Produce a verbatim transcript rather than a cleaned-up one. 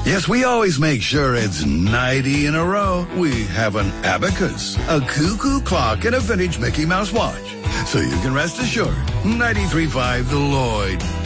Yes, we always make sure it's ninety in a row. We have an abacus, a cuckoo clock, and a vintage Mickey Mouse watch. So you can rest assured, ninety-three point five The Lloyd.